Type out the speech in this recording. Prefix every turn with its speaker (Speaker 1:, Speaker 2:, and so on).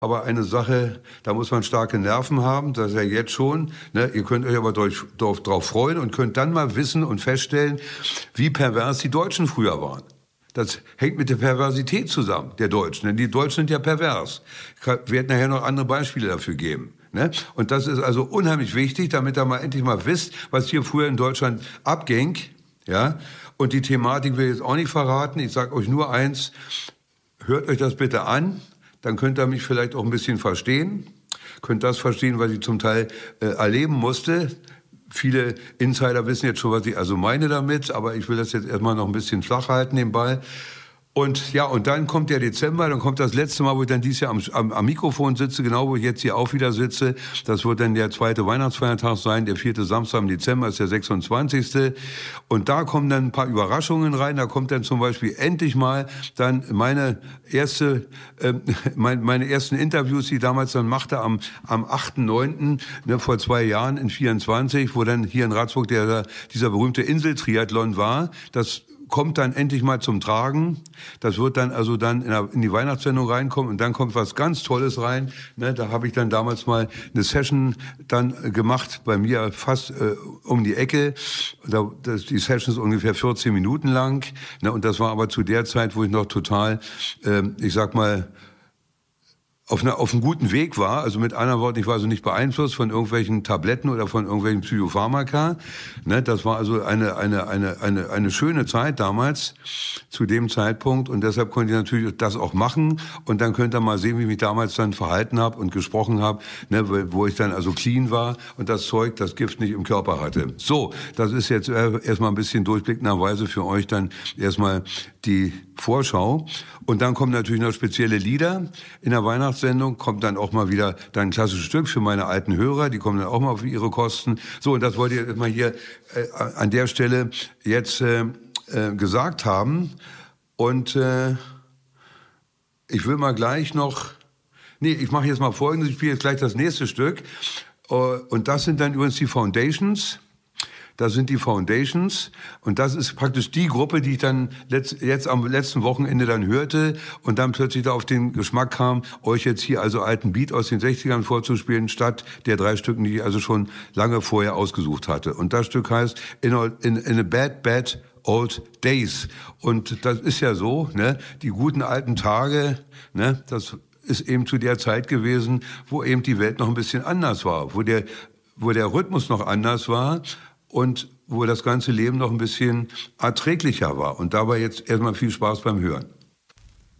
Speaker 1: Aber eine Sache, da muss man starke Nerven haben, das ist ja jetzt schon. Ne? Ihr könnt euch aber drauf freuen und könnt dann mal wissen und feststellen, wie pervers die Deutschen früher waren. Das hängt mit der Perversität zusammen, der Deutschen. Denn die Deutschen sind ja pervers. Ich werde nachher noch andere Beispiele dafür geben. Ne? Und das ist also unheimlich wichtig, damit ihr mal endlich mal wisst, was hier früher in Deutschland abging. Ja? Und die Thematik will ich jetzt auch nicht verraten. Ich sage euch nur eins, hört euch das bitte an. Dann könnt ihr mich vielleicht auch ein bisschen verstehen. Könnt das verstehen, was ich zum Teil erleben musste. Viele Insider wissen jetzt schon, was ich also meine damit, aber ich will das jetzt erstmal noch ein bisschen flach halten, den Ball. Und ja, und dann kommt der Dezember, dann kommt das letzte Mal, wo ich dann dieses Jahr am Mikrofon sitze, genau wo ich jetzt hier auch wieder sitze. Das wird dann der zweite Weihnachtsfeiertag sein, der 4. Samstag im Dezember ist der 26. Und da kommen dann ein paar Überraschungen rein. Da kommt dann zum Beispiel endlich mal dann meine ersten Interviews, die ich damals dann machte am 8.9., ne, vor 2 Jahren in 24, wo dann hier in Ratzburg dieser berühmte Inseltriathlon war. Das kommt dann endlich mal zum Tragen. Das wird dann also dann in die Weihnachtssendung reinkommen und dann kommt was ganz Tolles rein. Ne, da habe ich dann damals mal eine Session dann gemacht, bei mir fast um die Ecke. Die Session ist ungefähr 14 Minuten lang. Ne, und das war aber zu der Zeit, wo ich noch total, ich sag mal, auf einem guten Weg war, also mit anderen Worten, ich war also nicht beeinflusst von irgendwelchen Tabletten oder von irgendwelchen Psychopharmaka. Ne, das war also eine schöne Zeit damals, zu dem Zeitpunkt, und deshalb konnte ich natürlich das auch machen und dann könnt ihr mal sehen, wie ich mich damals dann verhalten habe und gesprochen habe, ne, wo ich dann also clean war und das Zeug, das Gift nicht im Körper hatte. So, das ist jetzt erstmal ein bisschen durchblickenderweise für euch dann erstmal die Vorschau. Und dann kommen natürlich noch spezielle Lieder in der Weihnachtssendung, kommt dann auch mal wieder dann ein klassisches Stück für meine alten Hörer, die kommen dann auch mal auf ihre Kosten. So, und das wollte ich jetzt mal hier an der Stelle jetzt gesagt haben. Und ich will mal gleich noch, ich mache jetzt mal Folgendes, ich spiele jetzt gleich das nächste Stück. Und das sind dann übrigens die Foundations. Das sind die Foundations und das ist praktisch die Gruppe, die ich dann jetzt am letzten Wochenende dann hörte und dann plötzlich da auf den Geschmack kam, euch jetzt hier also alten Beat aus den 60ern vorzuspielen, statt der 3 Stücken, die ich also schon lange vorher ausgesucht hatte. Und das Stück heißt In a Bad Old Days. Und das ist ja so, ne, die guten alten Tage, ne, das ist eben zu der Zeit gewesen, wo eben die Welt noch ein bisschen anders war, wo der Rhythmus noch anders war, und wo das ganze Leben noch ein bisschen erträglicher war. Und dabei jetzt erstmal viel Spaß beim Hören.